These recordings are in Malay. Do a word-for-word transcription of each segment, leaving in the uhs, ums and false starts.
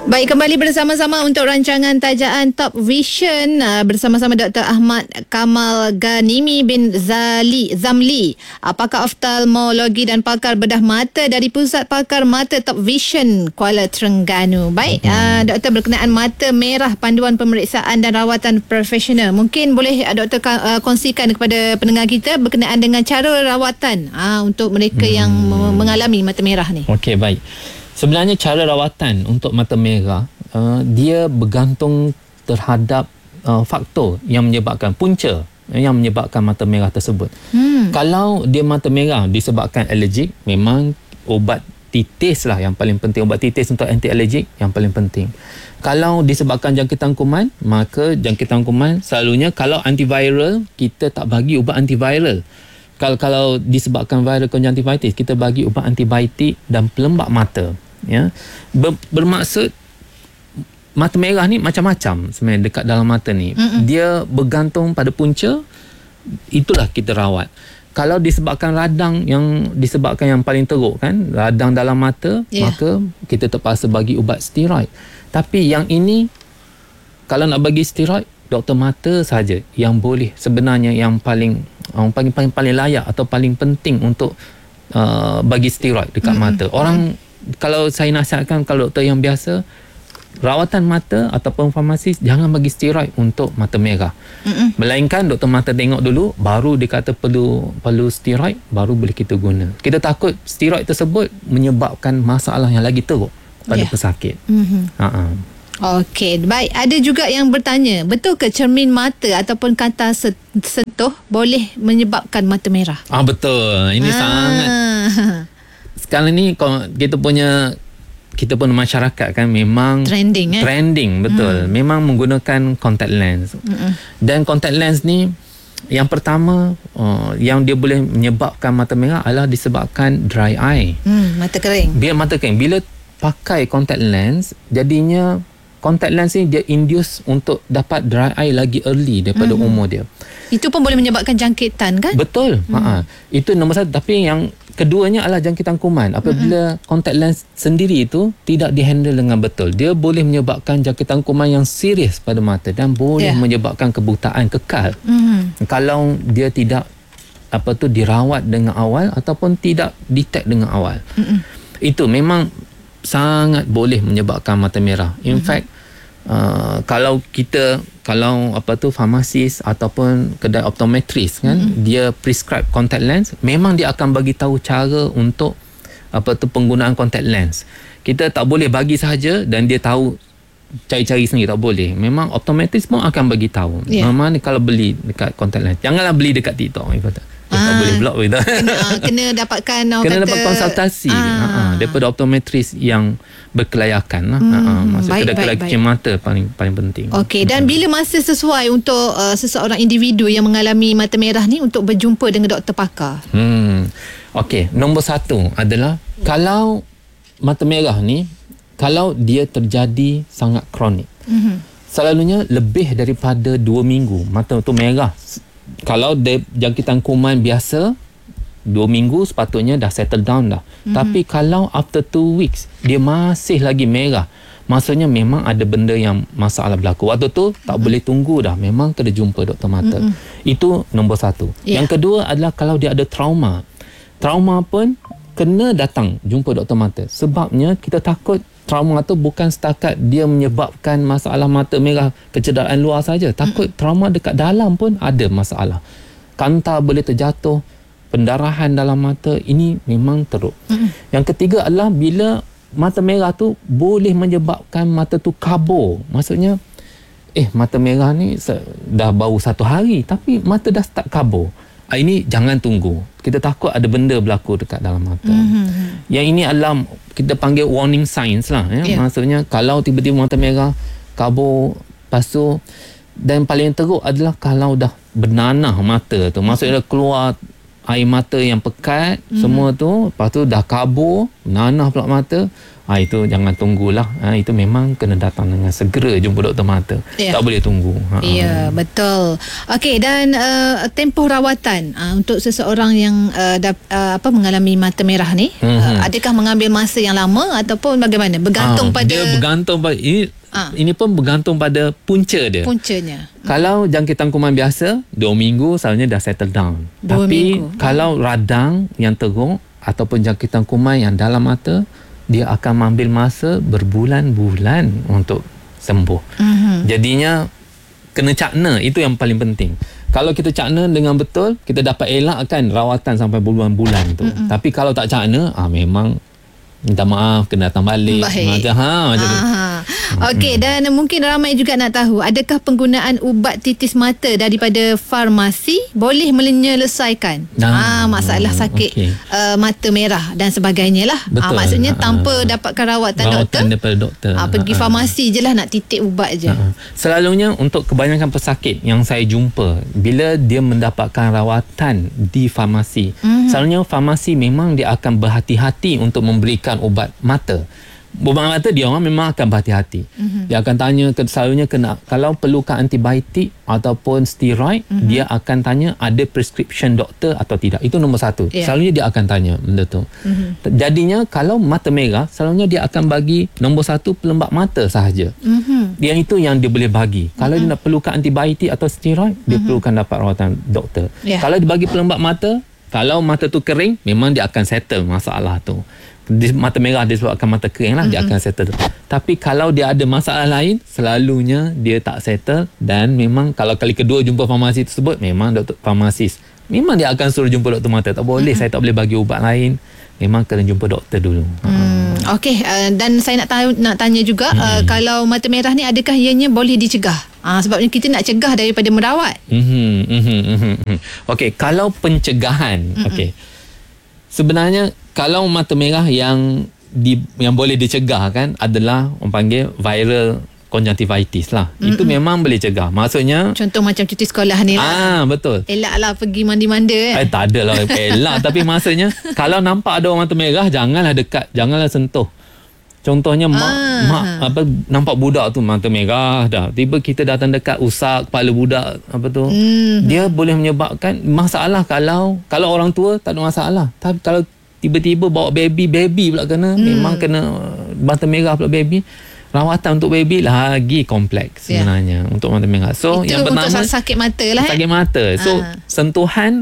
Baik, kembali bersama-sama untuk rancangan tajaan Top Vision uh, bersama-sama Doktor Ahmad Kamal Ghanimi bin Zali Zamli, uh, pakar oftalmologi dan pakar bedah mata dari Pusat Pakar Mata Top Vision Kuala Terengganu. Baik, uh, Doktor, berkenaan mata merah, panduan pemeriksaan dan rawatan profesional. Mungkin boleh uh, Doktor uh, kongsikan kepada pendengar kita berkenaan dengan cara rawatan uh, untuk mereka hmm. yang mengalami mata merah ni. Okey, baik. Sebenarnya cara rawatan untuk mata merah uh, dia bergantung terhadap uh, faktor yang menyebabkan punca yang menyebabkan mata merah tersebut. Hmm. Kalau dia mata merah disebabkan alergik, memang ubat titis lah yang paling penting. Ubat titis untuk anti-alergik yang paling penting. Kalau disebabkan jangkitan kuman, maka jangkitan kuman selalunya kalau antiviral, kita tak bagi ubat antiviral. Kalau kalau disebabkan viral konjungtivitis, kita bagi ubat antibiotik dan pelembab mata. Ya, Ber, bermaksud mata merah ni macam-macam sebenarnya dekat dalam mata ni. Mm-mm. Dia bergantung pada punca, itulah kita rawat. Kalau disebabkan radang yang disebabkan yang paling teruk kan, radang dalam mata, yeah. maka kita terpaksa bagi ubat steroid. Tapi yang ini, kalau nak bagi steroid, doktor mata saja yang boleh sebenarnya, yang paling yang paling paling paling layak atau paling penting untuk uh, bagi steroid dekat mm-hmm. mata. Orang mm-hmm. kalau saya nasihatkan, kalau doktor yang biasa, rawatan mata ataupun farmasis, jangan bagi steroid untuk mata merah. Mm-mm. Melainkan doktor mata tengok dulu, baru dia kata perlu perlu steroid, baru boleh kita guna. Kita takut steroid tersebut menyebabkan masalah yang lagi teruk pada yeah. pesakit. Mm-hmm. Ha-ha. Okey, baik. Ada juga yang bertanya, betul ke cermin mata ataupun kata sentuh boleh menyebabkan mata merah? Ah, betul. Ini ah. sangat... Sekarang ni kita punya kita pun masyarakat kan memang trending eh? trending betul. Hmm. Memang menggunakan contact lens. Hmm. Dan contact lens ni yang pertama uh, yang dia boleh menyebabkan mata merah adalah disebabkan dry eye. Hmm, mata kering. Bila mata kering, bila pakai contact lens, jadinya contact lens ni dia induce untuk dapat dry eye lagi early daripada hmm. umur dia. Itu pun boleh menyebabkan jangkitan kan? Betul. Hmm. Ha-ha. Itu nombor satu. Tapi yang keduanya adalah jangkitan kuman. Apabila mm-hmm. contact lens sendiri itu tidak dihandle dengan betul, dia boleh menyebabkan jangkitan kuman yang serius pada mata dan boleh yeah. menyebabkan kebutaan kekal. Mm-hmm. Kalau dia tidak apa tu dirawat dengan awal ataupun tidak detect dengan awal. Mm-hmm. Itu memang sangat boleh menyebabkan mata merah. In mm-hmm. fact, uh, kalau kita kalau apa tu farmasis ataupun kedai optometris kan, mm-hmm. dia prescribe contact lens, memang dia akan bagi tahu cara untuk apa tu penggunaan contact lens. Kita tak boleh bagi sahaja dan dia tahu cari-cari sendiri, tak boleh. Memang optometris pun akan bagi tahu. Yeah. Mana kalau beli dekat contact lens, janganlah beli dekat TikTok. Kata. Ah, tak boleh blog kita. Kena, kena dapatkan orang kena kata, dapat konsultasi ah. ha, daripada optometris yang berkelayakan lah. Hmm, ha, maksud baik, kedai-kedai cuci mata paling paling penting. Okey, dan bila masa sesuai untuk uh, seseorang individu yang mengalami mata merah ni untuk berjumpa dengan doktor pakar? Hmm. Okey, nombor satu adalah kalau mata merah ni, kalau dia terjadi sangat kronik. Mm-hmm. Selalunya lebih daripada dua minggu mata tu merah. Kalau dia jangkitan kuman biasa, dua minggu sepatutnya dah settle down dah. Mm-hmm. Tapi kalau after two weeks dia masih lagi merah, maksudnya memang ada benda yang masalah berlaku. Waktu tu tak mm-hmm. boleh tunggu dah, memang kena jumpa doktor mata. Mm-hmm. Itu nombor satu. Yeah. Yang kedua adalah kalau dia ada trauma. Trauma pun kena datang jumpa doktor mata. Sebabnya kita takut trauma tu bukan setakat dia menyebabkan masalah mata merah kecederaan luar saja. Takut mm-hmm. trauma dekat dalam pun ada masalah. Kanta boleh terjatuh, pendarahan dalam mata, ini memang teruk. Mm-hmm. Yang ketiga adalah bila mata merah tu boleh menyebabkan mata tu kabur. Maksudnya, eh mata merah ni dah baru satu hari tapi mata dah start kabur. Ini jangan tunggu. Kita takut ada benda berlaku dekat dalam mata. Mm-hmm. Yang ini adalah kita panggil warning signs lah. Ya? Yeah. Maksudnya kalau tiba-tiba mata merah kabur, lepas tu, dan paling teruk adalah kalau dah bernanah mata tu. Maksudnya keluar air mata yang pekat, hmm. semua tu, lepas tu dah kabur, nanah pula mata, ha, itu jangan tunggulah. Ha, itu memang kena datang dengan segera jumpa doktor mata. Yeah. Tak boleh tunggu. Ha. Ya, yeah, betul. Okey, dan uh, tempoh rawatan uh, untuk seseorang yang uh, dap, uh, apa mengalami mata merah ni, mm-hmm. uh, adakah mengambil masa yang lama ataupun bagaimana? Bergantung ha, pada dia bergantung pada ini, ha. ini pun bergantung pada punca dia. Puncanya. Kalau jangkitan kuman biasa, dua minggu selalunya dah settle down. Dua Tapi minggu. kalau radang yang teruk ataupun jangkitan kuman yang dalam mata, dia akan mengambil masa berbulan-bulan untuk sembuh. Mm-hmm. Jadinya kena cakna, itu yang paling penting. Kalau kita cakna dengan betul, kita dapat elakkan rawatan sampai berbulan-bulan tu. Mm-hmm. Tapi kalau tak cakna, ah memang minta maaf, kena datang balik. Baik. Macam ha macam tu. Okey, dan mungkin ramai juga nak tahu, adakah penggunaan ubat titis mata daripada farmasi boleh menyelesaikan nah, ah, masalah sakit okay. uh, mata merah dan sebagainya lah. Ah, maksudnya tanpa ha. dapatkan rawatan, rawatan doktor, daripada doktor. Ah, pergi ha. farmasi je lah nak titik ubat je. Ha. Selalunya untuk kebanyakan pesakit yang saya jumpa, bila dia mendapatkan rawatan di farmasi, mm-hmm. selalunya farmasi memang dia akan berhati-hati untuk memberikan ubat mata. Ubat mata dia orang memang akan berhati-hati. Mm-hmm. Dia akan tanya, selalunya kena, kalau perlukan antibiotik ataupun steroid, mm-hmm. dia akan tanya ada prescription doktor atau tidak. Itu nombor satu. Yeah. Selalunya dia akan tanya benda tu. Mm-hmm. Jadinya kalau mata merah, selalunya dia akan bagi nombor satu pelembab mata sahaja. Mm-hmm. Yang itu yang dia boleh bagi. Mm-hmm. Kalau dia nak perlukan antibiotik atau steroid, mm-hmm. dia perlukan dapat rawatan doktor. Yeah. Kalau dia bagi pelembab mata, kalau mata tu kering, memang dia akan settle masalah tu. Di mata merah disebabkan mata kering lah, mm-hmm. dia akan settle. Tapi kalau dia ada masalah lain, selalunya dia tak settle, dan memang kalau kali kedua jumpa farmasi tersebut, memang doktor farmasis memang dia akan suruh jumpa doktor mata. Tak boleh, mm-hmm. saya tak boleh bagi ubat lain, memang kena jumpa doktor dulu. Hmm. Okey, uh, dan saya nak tahu, nak tanya juga, hmm. uh, kalau mata merah ni adakah ianya boleh dicegah? Uh, sebabnya kita nak cegah daripada merawat. Hmm. Hmm. Hmm. Okey, kalau pencegahan, hmm. okey. Sebenarnya kalau mata merah yang di, yang boleh dicegah kan adalah orang panggil viral conjunctivitis lah. Mm-mm. Itu memang boleh cegah. Maksudnya contoh macam cuti sekolah ni lah. Ah, betul. Elaklah pergi mandi-manda eh. Eh tak adalah elak tapi maksudnya kalau nampak ada orang mata merah, janganlah dekat, janganlah sentuh. Contohnya mak ah. mak apa nampak budak tu mata merah dah. Tiba kita datang dekat, usap kepala budak apa tu. Mm-hmm. Dia boleh menyebabkan masalah kalau kalau orang tua tak ada masalah. Tapi kalau tiba-tiba bawa baby, baby pula kena, mm. memang kena mata merah pula baby. Rawatan untuk baby lagi kompleks sebenarnya, yeah. untuk mata merah. So itu yang pertama untuk sakit mata lah. Sakit eh? mata. So ah. sentuhan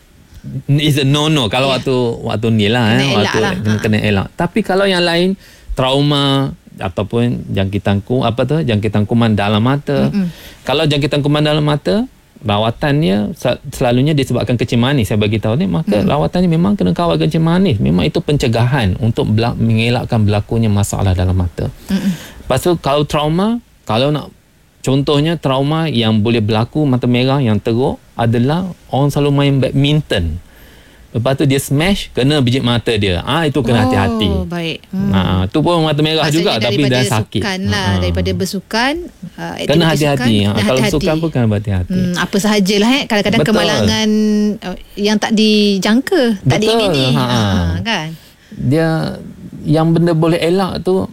is a no-no kalau yeah. waktu waktu ni lah, kena eh, waktu lah. kena, kena elak. Tapi kalau yang lain, trauma ataupun jangkitan ku apa tu jangkitan kuman dalam mata. Mm-mm. Kalau jangkitan kuman dalam mata, rawatannya selalunya disebabkan kencing manis, saya bagi tahu ni, maka mm. rawatannya memang kena kawal kencing manis. Memang itu pencegahan untuk belak, mengelakkan berlakunya masalah dalam mata. Mm-mm. Lepas tu kalau trauma, kalau nak contohnya trauma yang boleh berlaku mata merah yang teruk adalah orang selalu main badminton. Lepas tu dia smash, kena biji mata dia. Ah itu kena oh, hati-hati. Oh, baik. Hmm. Nah, tu pun mata merah maksudnya juga tapi dah sakit. Sukan lah, ha. Daripada bersukan, uh, kena hati-hati. Sukan, ha, kalau bersukan pun kena hati-hati. Hmm, apa sahajalah eh, kadang-kadang betul. Kemalangan uh, yang tak dijangka, betul. Tak diimini. Ha. Ha, kan? Dia yang benda boleh elak tu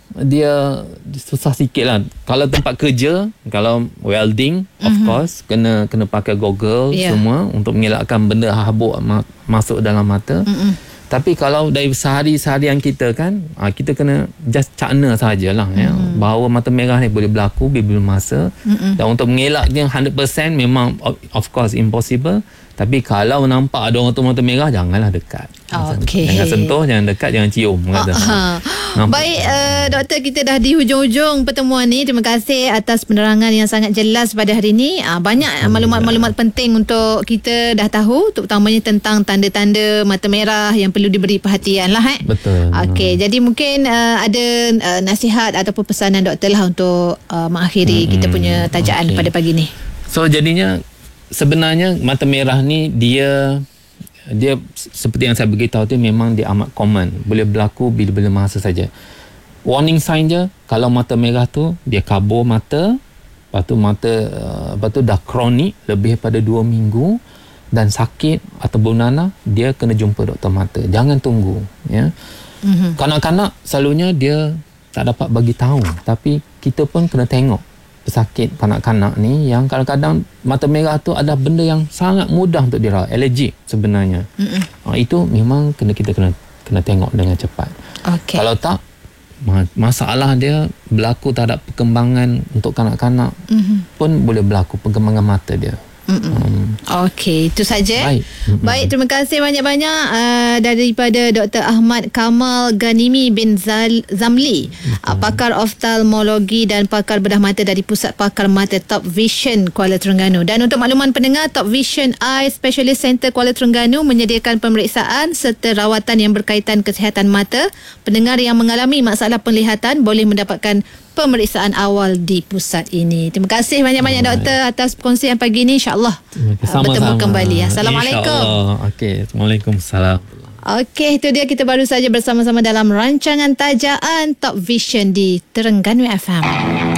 dia susah sikit lah. Kalau tempat kerja, kalau welding, of mm-hmm. course kena kena pakai goggle yeah. semua untuk mengelakkan benda habuk ma- masuk dalam mata. Mm-hmm. Tapi kalau dari sehari-seharian kita kan, kita kena just cakna sahajalah, mm-hmm. ya, bahawa mata merah ni boleh berlaku bila masa. Mm-hmm. Dan untuk mengelaknya one hundred percent memang of course impossible. Tapi kalau nampak ada orang tu mata merah, janganlah dekat. Okay. Jangan sentuh, jangan dekat, jangan cium. Uh-huh. Baik, uh, doktor, kita dah di hujung-hujung pertemuan ni. Terima kasih atas penerangan yang sangat jelas pada hari ini. Uh, banyak maklumat-maklumat penting untuk kita dah tahu, terutamanya tentang tanda-tanda mata merah yang perlu diberi perhatian lah. Eh? Betul. Okey, jadi mungkin uh, ada uh, nasihat ataupun pesanan doktor lah untuk uh, mengakhiri hmm, kita punya tajaan okay. pada pagi ni. So jadinya sebenarnya mata merah ni dia dia seperti yang saya beritahu tu memang dia amat common, boleh berlaku bila-bila masa saja. Warning sign je, kalau mata merah tu dia kabur mata, lepas tu mata uh, lepas tu dah kronik lebih pada dua minggu, dan sakit atau bernanah, dia kena jumpa doktor mata. Jangan tunggu, ya. Mm-hmm. Kanak-kanak selalunya dia tak dapat bagi tahu, tapi kita pun kena tengok pesakit kanak-kanak ni yang kadang-kadang mata merah tu adalah benda yang sangat mudah untuk dirawat, alergik sebenarnya. Mm-hmm. Ha, itu memang kena kita kena kena tengok dengan cepat. Okay. Kalau tak, masalah dia berlaku terhadap perkembangan untuk kanak-kanak, mm-hmm. pun boleh berlaku perkembangan mata dia. Um, Okey, itu saja. Baik. Baik, terima kasih banyak-banyak uh, daripada Doktor Ahmad Kamal Ghanimi bin Zal- Zamli, uh, pakar oftalmologi dan pakar bedah mata dari Pusat Pakar Mata Top Vision Kuala Terengganu. Dan untuk makluman pendengar, Top Vision Eye Specialist Center Kuala Terengganu menyediakan pemeriksaan serta rawatan yang berkaitan kesihatan mata. Pendengar yang mengalami masalah penglihatan boleh mendapatkan pemeriksaan awal di pusat ini. Terima kasih banyak-banyak doktor atas perkongsian pagi ini. InsyaAllah uh, bertemu kembali. Assalamualaikum. Okey, Assalamualaikum. Salam. Okey, itu dia, kita baru saja bersama-sama dalam rancangan tajaan Top Vision di Terengganu F M.